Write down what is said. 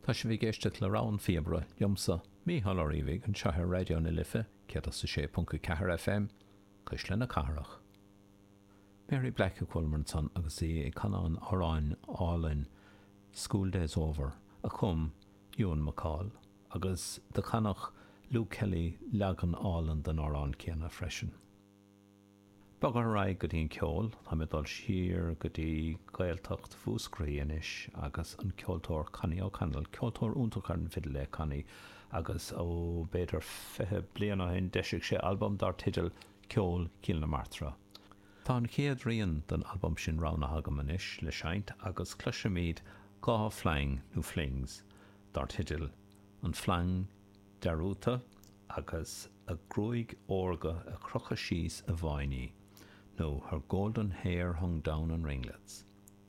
Tá sé bhí géiste le rán fiebre jomsa Mícheál Ó Rívig an seathar radio na Lifa 106.4 FM chus le na carach. Mary Black a Culmerton agus é canán áráin álainn School Days Over a chum Ewan McCall agus de canach Luke Kelly legan álan den árán céanna freisin. Bagar raig go dtíon ceol, tá mé dul siar go dtí gaeltacht fúscraí inis agus an ceoltóir Connie O'Connell, ceoltóir úntachar an fiddle le Connie agus ó beidir fethe bliana hen deisig sé album dar titil Ceol Cíl na Martra. Tá an chéad rion den album sin rán a hagam inis le seint agus cluisimíd gá flang nó flings dar titil an flang darúta agus a grúig orga a crocha síos a bhainní nó her golden hair hung down on ringlets.